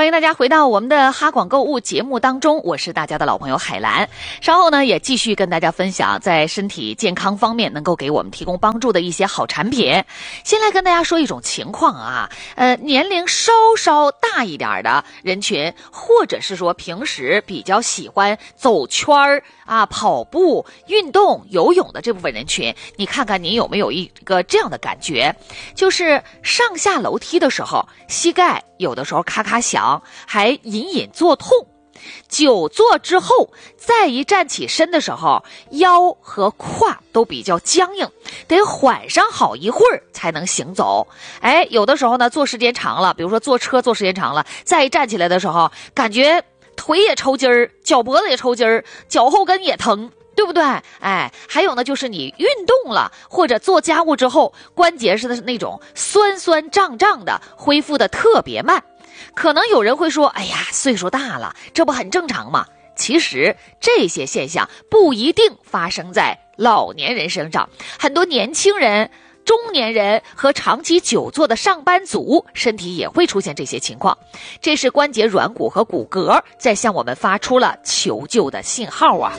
欢迎大家回到我们的哈广购物节目当中，我是大家的老朋友海兰。稍后呢，也继续跟大家分享在身体健康方面能够给我们提供帮助的一些好产品。先来跟大家说一种情况啊，年龄稍稍大一点的人群，或者是说平时比较喜欢走圈儿啊、跑步、运动、游泳的这部分人群，你看看你有没有一个这样的感觉，就是上下楼梯的时候，膝盖有的时候咔咔响，还隐隐作痛。久坐之后，再一站起身的时候，腰和胯都比较僵硬，得缓上好一会儿才能行走。有的时候呢，坐时间长了，比如说坐车坐时间长了，再一站起来的时候，感觉腿也抽筋儿，脚脖子也抽筋儿，脚后跟也疼，对不对？还有呢，就是你运动了或者做家务之后，关节是那种酸酸胀胀的，恢复的特别慢。可能有人会说，哎呀，岁数大了，这不很正常吗？其实这些现象不一定发生在老年人身上，很多年轻人、中年人和长期久坐的上班族身体也会出现这些情况，这是关节软骨和骨骼在向我们发出了求救的信号啊。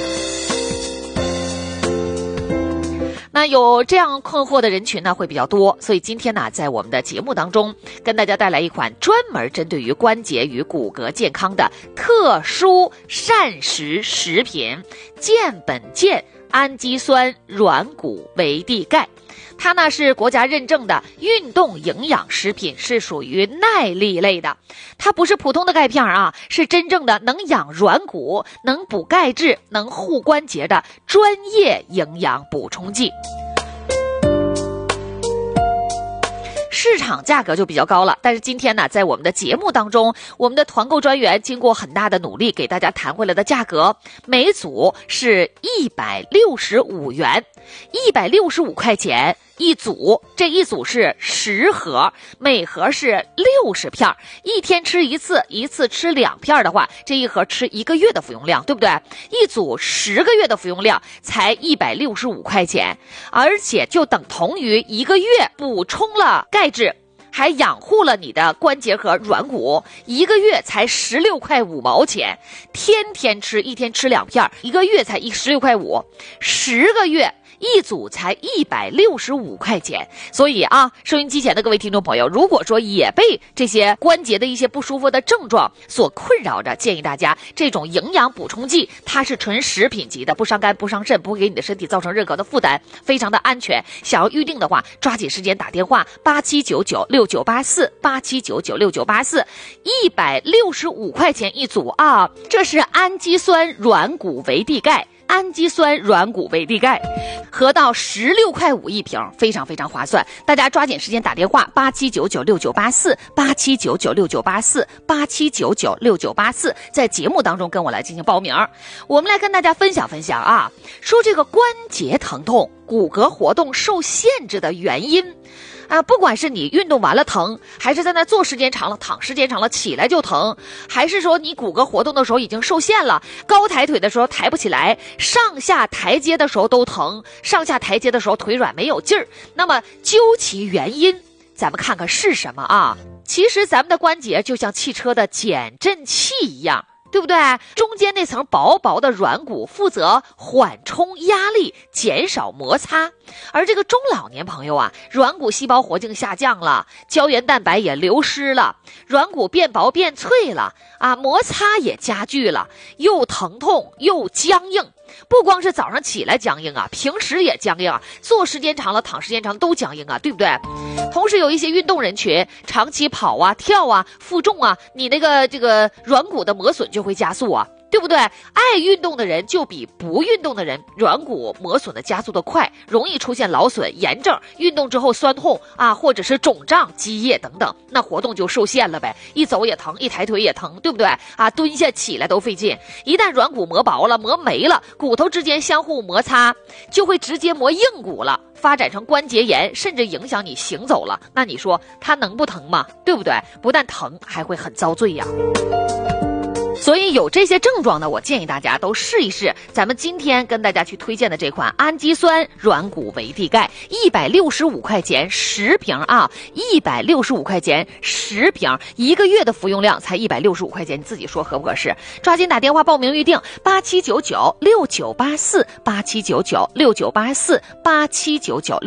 那有这样困惑的人群呢会比较多，所以今天呢，在我们的节目当中跟大家带来一款专门针对于关节与骨骼健康的特殊膳食食品——健本健氨基酸软骨维 D 钙。它呢是国家认证的运动营养食品，是属于耐力类的。它不是普通的钙片啊，是真正的能养软骨、能补钙质、能护关节的专业营养补充剂。市场价格就比较高了，但是今天呢，在我们的节目当中，我们的团购专员经过很大的努力，给大家谈回来的价格，每组是165元，165块钱一组，这一组是10盒，每盒是60片，一天吃一次，一次吃2片的话，这一盒吃1个月的服用量，对不对？一组10个月的服用量才165块钱，而且就等同于1个月补充了钙质，还养护了你的关节和软骨，1个月才16块5毛钱，天天吃，一天吃2片，1个月才16块5，10个月一组才165块钱。所以啊，收音机前的各位听众朋友，如果说也被这些关节的一些不舒服的症状所困扰着，建议大家这种营养补充剂，它是纯食品级的，不伤肝不伤肾，不会给你的身体造成任何的负担，非常的安全。想要预定的话，抓紧时间打电话87996984，87996984，165块钱一组啊！这是氨基酸软骨维 D 钙。氨基酸软骨维 D 钙，合到16块5一瓶，非常非常划算。大家抓紧时间打电话87996984，87996984，87996984，在节目当中跟我来进行报名。我们来跟大家分享分享啊，说这个关节疼痛、骨骼活动受限制的原因。不管是你运动完了疼，还是在那坐时间长了、躺时间长了起来就疼，还是说你骨骼活动的时候已经受限了，高抬腿的时候抬不起来，上下台阶的时候都疼，上下台阶的时候腿软没有劲儿，那么究其原因，咱们看看是什么啊？其实咱们的关节就像汽车的减震器一样，对不对？中间那层薄薄的软骨负责缓冲压力，减少摩擦。而这个中老年朋友啊，软骨细胞活性下降了，胶原蛋白也流失了，软骨变薄变脆了啊，摩擦也加剧了，又疼痛又僵硬。不光是早上起来僵硬啊，平时也僵硬啊，坐时间长了、躺时间长了都僵硬啊，对不对？同时有一些运动人群，长期跑啊、跳啊、负重啊，你这个软骨的磨损就会加速啊，对不对？爱运动的人就比不运动的人软骨磨损的加速的快，容易出现劳损、炎症，运动之后酸痛啊，或者是肿胀、积液等等，那活动就受限了呗，一走也疼，一抬腿也疼，对不对啊？蹲下起来都费劲。一旦软骨磨薄了、磨没了，骨头之间相互摩擦，就会直接磨硬骨了，发展成关节炎，甚至影响你行走了。那你说它能不疼吗？对不对？不但疼，还会很遭罪呀。 所以有这些症状呢，我建议大家都试一试咱们今天跟大家去推荐的这款氨基酸软骨维 D 钙，165块钱10瓶啊，165块钱10瓶，1个月的服用量才165块钱，你自己说合不合适？抓紧打电话报名预定87996984，87996984，87996984。